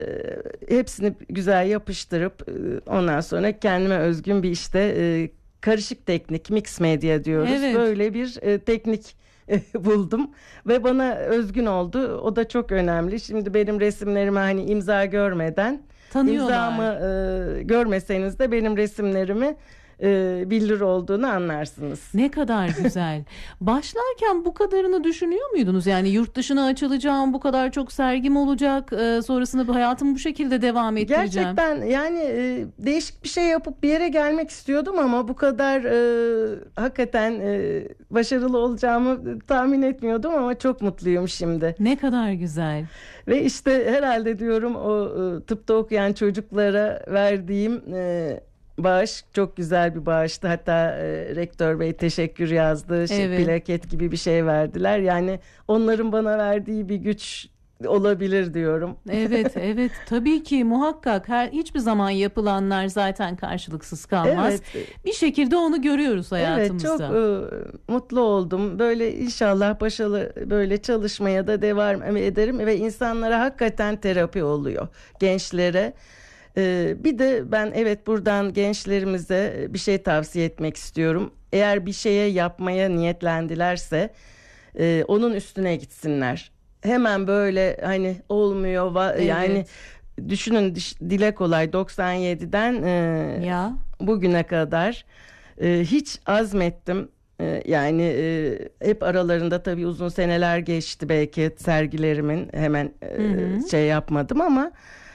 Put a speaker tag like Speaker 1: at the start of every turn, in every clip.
Speaker 1: hepsini güzel yapıştırıp ondan sonra kendime özgün bir işte karışık teknik, mix medya diyoruz.
Speaker 2: Evet.
Speaker 1: Böyle bir teknik buldum ve bana özgün oldu. O da çok önemli. Şimdi benim resimlerime hani imza görmeden,
Speaker 2: Tanıyorlar.
Speaker 1: imzamı görmeseniz de benim resimlerimi bildiri olduğunu anlarsınız.
Speaker 2: Ne kadar güzel. Başlarken bu kadarını düşünüyor muydunuz? Yani yurt dışına açılacağım, bu kadar çok sergim olacak, sonrasında bu hayatımı bu şekilde devam ettireceğim.
Speaker 1: Gerçekten yani değişik bir şey yapıp bir yere gelmek istiyordum ama bu kadar hakikaten başarılı olacağımı tahmin etmiyordum ama çok mutluyum şimdi.
Speaker 2: Ne kadar güzel.
Speaker 1: Ve işte herhalde diyorum o tıpta okuyan çocuklara verdiğim bağış çok güzel bir bağıştı. Hatta rektör bey teşekkür yazdı.
Speaker 2: Evet.
Speaker 1: Plaket gibi bir şey verdiler. Yani onların bana verdiği bir güç olabilir diyorum.
Speaker 2: Evet, evet. Tabii ki muhakkak hiçbir zaman yapılanlar zaten karşılıksız kalmaz.
Speaker 1: Evet.
Speaker 2: Bir şekilde onu görüyoruz hayatımızda.
Speaker 1: Evet, çok mutlu oldum. Böyle inşallah başarılı böyle çalışmaya da devam ederim ve insanlara hakikaten terapi oluyor, gençlere. Bir de ben buradan gençlerimize bir şey tavsiye etmek istiyorum. Eğer bir şeye yapmaya niyetlendilerse onun üstüne gitsinler. Hemen böyle hani olmuyor yani düşünün, dile kolay 97'den
Speaker 2: Ya.
Speaker 1: bugüne kadar hiç azmettim. Yani hep aralarında tabii uzun seneler geçti, belki sergilerimin hemen şey yapmadım ama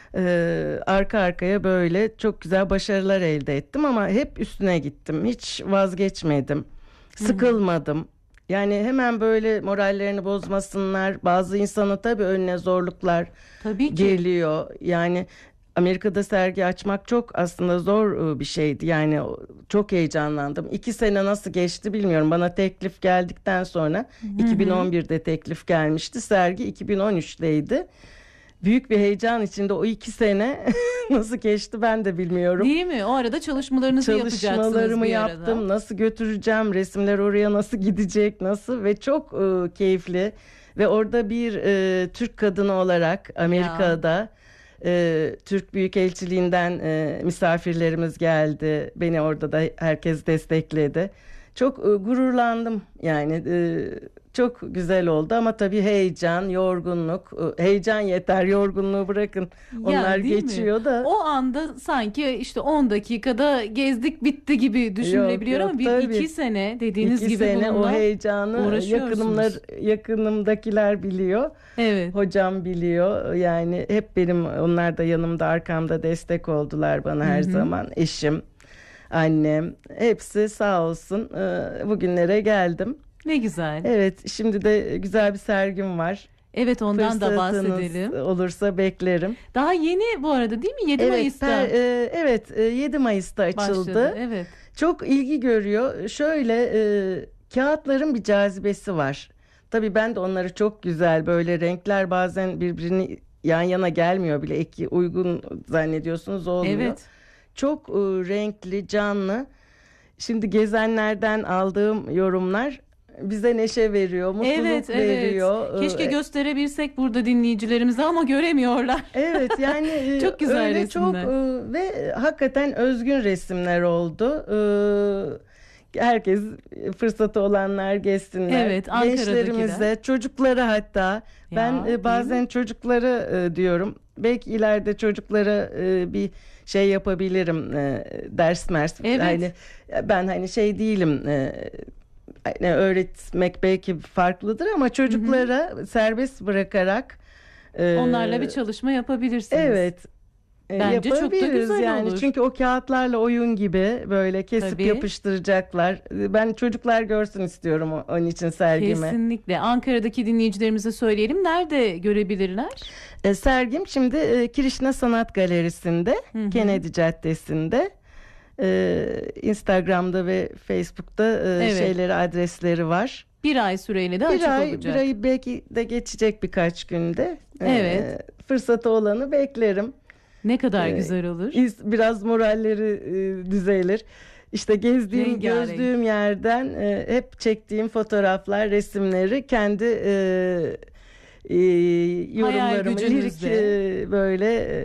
Speaker 1: arka arkaya böyle çok güzel başarılar elde ettim ama hep üstüne gittim. Hiç vazgeçmedim. Sıkılmadım. Yani hemen böyle morallerini bozmasınlar. Bazı insanın tabii önüne zorluklar
Speaker 2: Tabii ki.
Speaker 1: geliyor. Yani Amerika'da sergi açmak çok aslında zor bir şeydi. Yani çok heyecanlandım. 2 sene nasıl geçti bilmiyorum. Bana teklif geldikten sonra 2011'de teklif gelmişti. Sergi 2013'teydi. Büyük bir heyecan içinde o 2 sene nasıl geçti ben de bilmiyorum.
Speaker 2: Değil mi? O arada çalışmalarınızı yapacaksınız
Speaker 1: Çalışmalarımı
Speaker 2: bir arada.
Speaker 1: yaptım. Nasıl götüreceğim? Resimler oraya nasıl gidecek? Nasıl? Ve çok keyifli. Ve orada bir Türk kadını olarak Amerika'da Türk Büyükelçiliğinden misafirlerimiz geldi. Beni orada da herkes destekledi. Çok gururlandım. Yani çok güzel oldu ama tabii heyecan, yorgunluk, heyecan yeter, yorgunluğu bırakın. Onlar
Speaker 2: değil mi?
Speaker 1: geçiyor da.
Speaker 2: O anda sanki işte 10 dakikada gezdik bitti gibi düşünülebiliyor
Speaker 1: Yok,
Speaker 2: ama
Speaker 1: tabii.
Speaker 2: 2 sene dediğiniz
Speaker 1: 2
Speaker 2: gibi
Speaker 1: sene o
Speaker 2: bununla
Speaker 1: heyecanı
Speaker 2: uğraşıyorsunuz.
Speaker 1: yakınımdakiler biliyor.
Speaker 2: Evet.
Speaker 1: Hocam biliyor. Yani hep onlar da yanımda, arkamda destek oldular bana her zaman. Eşim, annem, hepsi sağ olsun. Bugünlere geldim.
Speaker 2: Ne güzel.
Speaker 1: Evet, şimdi de güzel bir sergim var.
Speaker 2: Evet, ondan da
Speaker 1: Fırsatınız
Speaker 2: bahsedelim.
Speaker 1: olursa beklerim.
Speaker 2: Daha yeni bu arada değil mi? 7 Mayıs'ta
Speaker 1: 7 Mayıs'ta açıldı.
Speaker 2: başladı. Evet.
Speaker 1: Çok ilgi görüyor. Şöyle kağıtların bir cazibesi var. Tabii ben de onları çok güzel, böyle renkler bazen birbirini yan yana gelmiyor bile. Uygun zannediyorsunuz, olmuyor.
Speaker 2: Evet.
Speaker 1: Çok renkli, canlı. Şimdi gezenlerden aldığım yorumlar bize neşe veriyor, mutluluk veriyor.
Speaker 2: Keşke gösterebilsek burada dinleyicilerimize ama göremiyorlar.
Speaker 1: Evet, yani
Speaker 2: çok güzel
Speaker 1: öyle
Speaker 2: resimler.
Speaker 1: çok ve hakikaten özgün resimler oldu. Herkes, fırsatı olanlar gezsinler.
Speaker 2: Evet, Ankara'dakiler.
Speaker 1: Gençlerimize, çocuklara hatta. Ben bazen çocuklara diyorum. Belki ileride çocuklara bir şey yapabilirim. Ders.
Speaker 2: Evet.
Speaker 1: Yani ben hani şey değilim. Yani öğretmek belki farklıdır ama çocuklara serbest bırakarak
Speaker 2: onlarla bir çalışma yapabilirsiniz.
Speaker 1: Evet.
Speaker 2: Bence çok da güzel
Speaker 1: yani
Speaker 2: olur.
Speaker 1: Çünkü o kağıtlarla oyun gibi böyle kesip yapıştıracaklar. Ben çocuklar görsün istiyorum onun için sergimi.
Speaker 2: Kesinlikle. Ankara'daki dinleyicilerimize söyleyelim. Nerede görebilirler?
Speaker 1: Sergim şimdi Kirişna Sanat Galerisi'nde, Kennedy Caddesi'nde. Instagram'da ve Facebook'ta adresleri var.
Speaker 2: Bir ay süreyle de açık olacak.
Speaker 1: Bir ay belki de geçecek birkaç günde.
Speaker 2: Evet.
Speaker 1: Fırsatı olanı beklerim.
Speaker 2: Ne kadar güzel olur.
Speaker 1: Biraz moralleri düzelir. İşte gezdiğim, gözdüğüm yerden hep çektiğim fotoğraflar, resimleri kendi yorumlarımı, lirik
Speaker 2: gücünüzle.
Speaker 1: böyle